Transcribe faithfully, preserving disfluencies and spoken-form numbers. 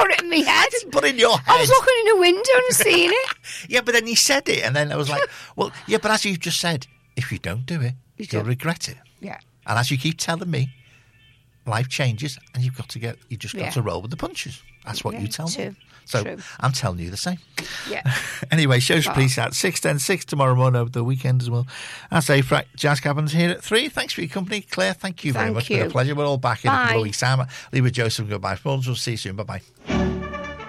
put it in my head. I didn't put it in your head. I was looking in a window and seeing it. Yeah, but then you said it, and then I was like, well, yeah, but as you just said, if you don't do it, You you'll do. regret it. Yeah. And as you keep telling me, life changes, and you've got to get, you just got Yeah. to roll with the punches. That's what Yeah, you tell true, me. So true. I'm telling you the same. Yeah. Anyway, shows Oh. police at six ten, six tomorrow morning over the weekend as well. I say, Frank, Jazz Cabin's here at three. Thanks for your company. Claire, thank you very Thank much. It's been you. a pleasure. We're all back in a couple Bye. of weeks' time. Leave with Joseph and goodbye. We'll see you soon. Bye-bye.